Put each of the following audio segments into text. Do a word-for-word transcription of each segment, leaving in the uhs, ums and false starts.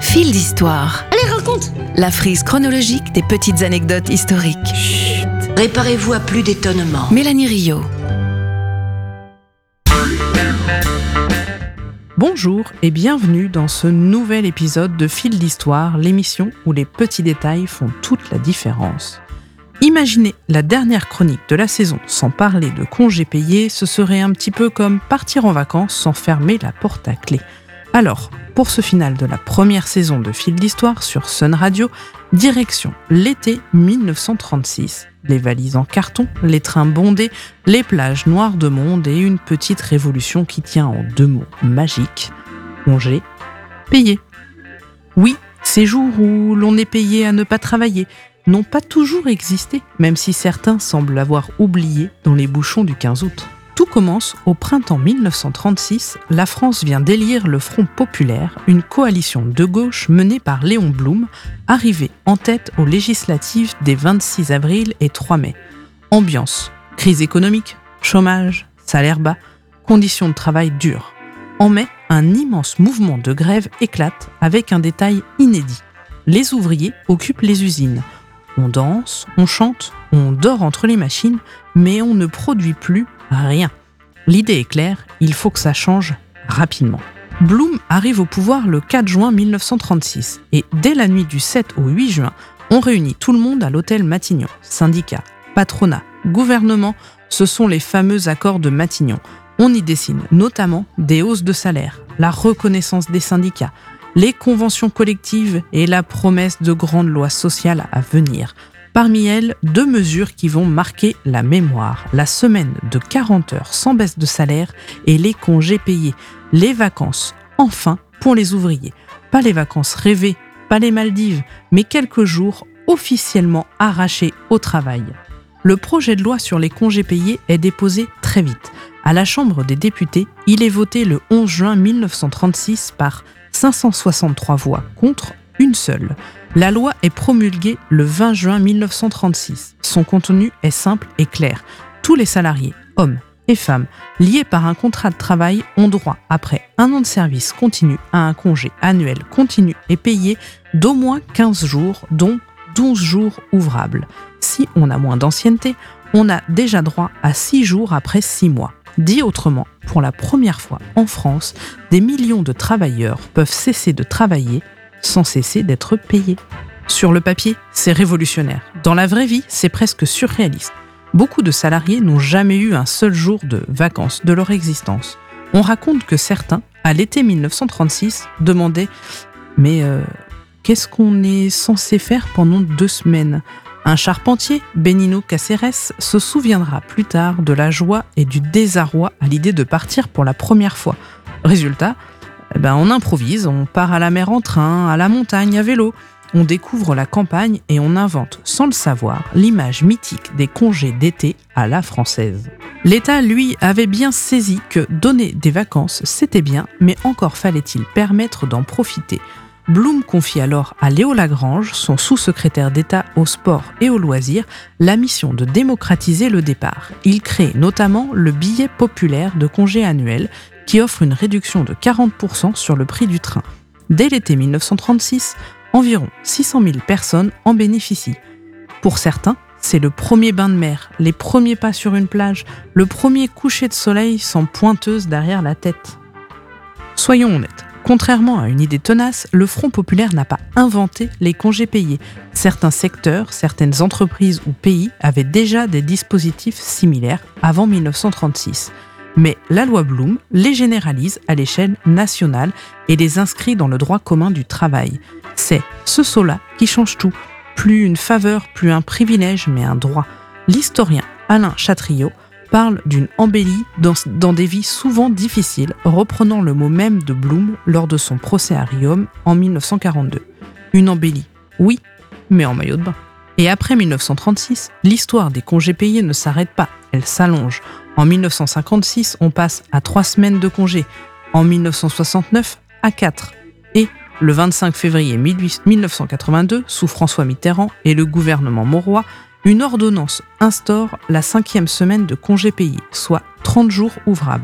Fil d'histoire. Allez, raconte! La frise chronologique des petites anecdotes historiques. Chut! Réparez-vous à plus d'étonnement. Mélanie Rio. Bonjour et bienvenue dans ce nouvel épisode de Fil d'histoire, l'émission où les petits détails font toute la différence. Imaginez la dernière chronique de la saison sans parler de congés payés, ce serait un petit peu comme partir en vacances sans fermer la porte à clé. Alors, pour ce final de la première saison de Fil d'histoire sur Sun Radio, direction l'été dix-neuf cent trente-six. Les valises en carton, les trains bondés, les plages noires de monde et une petite révolution qui tient en deux mots magiques. Congés payés. Oui, ces jours où l'on est payé à ne pas travailler n'ont pas toujours existé, même si certains semblent l'avoir oublié dans les bouchons du quinze août. Tout commence au printemps dix-neuf cent trente-six, la France vient d'élire le Front populaire, une coalition de gauche menée par Léon Blum, arrivé en tête aux législatives des vingt-six avril et trois mai. Ambiance, crise économique, chômage, salaire bas, conditions de travail dures. En mai, un immense mouvement de grève éclate avec un détail inédit. Les ouvriers occupent les usines. On danse, on chante, on dort entre les machines, mais on ne produit plus rien. L'idée est claire, il faut que ça change rapidement. Blum arrive au pouvoir le quatre juin dix-neuf cent trente-six et dès la nuit du sept au huit juin, on réunit tout le monde à l'hôtel Matignon. Syndicats, patronat, gouvernement, ce sont les fameux accords de Matignon. On y dessine notamment des hausses de salaire, la reconnaissance des syndicats, les conventions collectives et la promesse de grandes lois sociales à venir. Parmi elles, deux mesures qui vont marquer la mémoire, la semaine de quarante heures sans baisse de salaire et les congés payés, les vacances, enfin, pour les ouvriers. Pas les vacances rêvées, pas les Maldives, mais quelques jours officiellement arrachés au travail. Le projet de loi sur les congés payés est déposé très vite. À la Chambre des députés, il est voté le onze juin dix-neuf cent trente-six par cinq cent soixante-trois voix contre une seule. La loi est promulguée le vingt juin dix-neuf cent trente-six. Son contenu est simple et clair. Tous les salariés, hommes et femmes, liés par un contrat de travail ont droit, après un an de service continu, à un congé annuel continu et payé d'au moins quinze jours, dont douze jours ouvrables. Si on a moins d'ancienneté, on a déjà droit à six jours après six mois. Dit autrement, pour la première fois en France, des millions de travailleurs peuvent cesser de travailler sans cesser d'être payés. Sur le papier, c'est révolutionnaire. Dans la vraie vie, c'est presque surréaliste. Beaucoup de salariés n'ont jamais eu un seul jour de vacances de leur existence. On raconte que certains, à l'été dix-neuf cent trente-six, demandaient « Mais euh, qu'est-ce qu'on est censé faire pendant deux semaines ?» Un charpentier, Benigno Cáceres, se souviendra plus tard de la joie et du désarroi à l'idée de partir pour la première fois. Résultat, eh ben on improvise, on part à la mer en train, à la montagne à vélo, on découvre la campagne et on invente, sans le savoir, l'image mythique des congés d'été à la française. L'État, lui, avait bien saisi que donner des vacances, c'était bien, mais encore fallait-il permettre d'en profiter. Blum confie alors à Léo Lagrange, son sous-secrétaire d'État au sport et aux loisirs, la mission de démocratiser le départ. Il crée notamment le billet populaire de congé annuel qui offre une réduction de quarante pour cent sur le prix du train. Dès l'été dix-neuf cent trente-six, environ six cent mille personnes en bénéficient. Pour certains, c'est le premier bain de mer, les premiers pas sur une plage, le premier coucher de soleil sans pointeuse derrière la tête. Soyons honnêtes. Contrairement à une idée tenace, le Front populaire n'a pas inventé les congés payés. Certains secteurs, certaines entreprises ou pays avaient déjà des dispositifs similaires avant dix-neuf cent trente-six. Mais la loi Blum les généralise à l'échelle nationale et les inscrit dans le droit commun du travail. C'est ce saut-là qui change tout. Plus une faveur, plus un privilège, mais un droit. L'historien Alain Chatriot parle d'une embellie dans, dans des vies souvent difficiles, reprenant le mot même de Blum lors de son procès à Riom en dix-neuf cent quarante-deux. Une embellie, oui, mais en maillot de bain. Et après dix-neuf cent trente-six, l'histoire des congés payés ne s'arrête pas, elle s'allonge. En dix-neuf cent cinquante-six, on passe à trois semaines de congés. En dix-neuf cent soixante-neuf, à quatre. Et le vingt-cinq février dix-neuf cent quatre-vingt-deux, sous François Mitterrand et le gouvernement Mauroy, une ordonnance instaure la cinquième semaine de congés payés, soit trente jours ouvrables.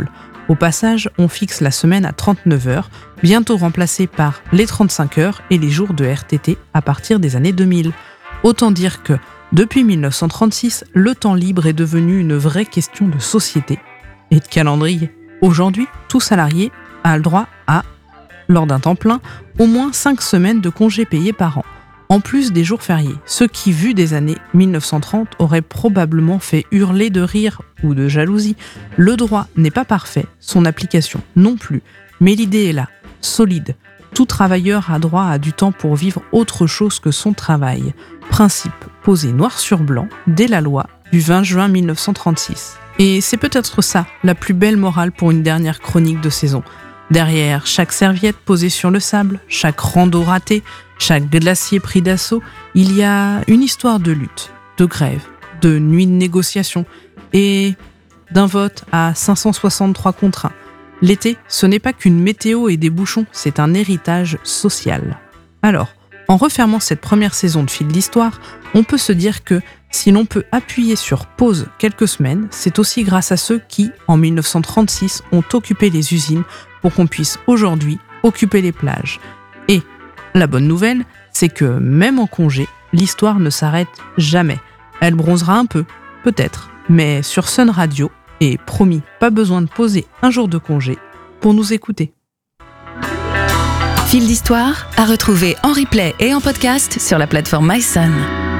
Au passage, on fixe la semaine à trente-neuf heures, bientôt remplacée par les trente-cinq heures et les jours de R T T à partir des années deux mille. Autant dire que, depuis mille neuf cent trente-six, le temps libre est devenu une vraie question de société et de calendrier. Aujourd'hui, tout salarié a le droit à, lors d'un temps plein, au moins cinq semaines de congés payés par an, en plus des jours fériés, ce qui, vu des années mille neuf cent trente, aurait probablement fait hurler de rire ou de jalousie. Le droit n'est pas parfait, son application non plus, mais l'idée est là, solide. Tout travailleur a droit à du temps pour vivre autre chose que son travail. Principe posé noir sur blanc dès la loi du vingt juin mille neuf cent trente-six. Et c'est peut-être ça, la plus belle morale pour une dernière chronique de saison. Derrière chaque serviette posée sur le sable, chaque rando raté, chaque glacier pris d'assaut, il y a une histoire de lutte, de grève, de nuits de négociation et d'un vote à cinq cent soixante-trois contre un. L'été, ce n'est pas qu'une météo et des bouchons, c'est un héritage social. Alors, en refermant cette première saison de Fil d'Histoire, on peut se dire que si l'on peut appuyer sur pause quelques semaines, c'est aussi grâce à ceux qui, en mille neuf cent trente-six, ont occupé les usines pour qu'on puisse aujourd'hui occuper les plages. Et la bonne nouvelle, c'est que même en congé, l'histoire ne s'arrête jamais. Elle bronzera un peu, peut-être, mais sur Sun Radio, et promis, pas besoin de poser un jour de congé pour nous écouter. Fil d'Histoire à retrouver en replay et en podcast sur la plateforme MySun.